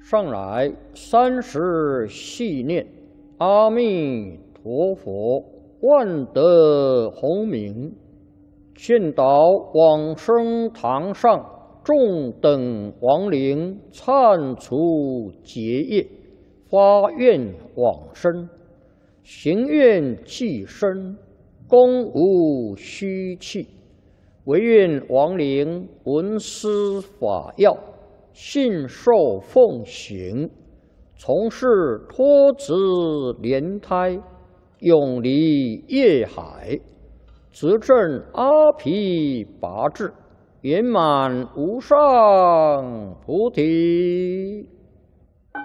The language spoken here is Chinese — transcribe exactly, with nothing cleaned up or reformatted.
上来三十细念，阿弥陀佛，万德洪名，劝导往生堂上众等亡灵忏除结业，发愿往生，行愿济身，功无虚弃，唯愿亡灵闻思法要，信受奉行，从事脱子莲胎，永离业海，执证阿毗跋致，圆满无上菩提。